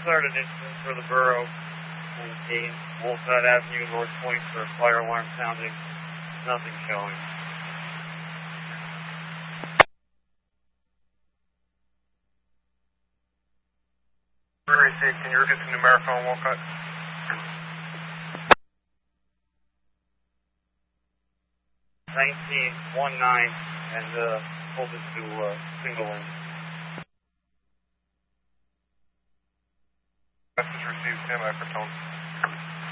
started incident for the borough. 19 Wolfhead Avenue, North Point for fire alarm sounding. Nothing showing. Very safe. Can you repeat the numerical on Wolcott? 1919 and hold it to single in. Message received. Stand by for tone.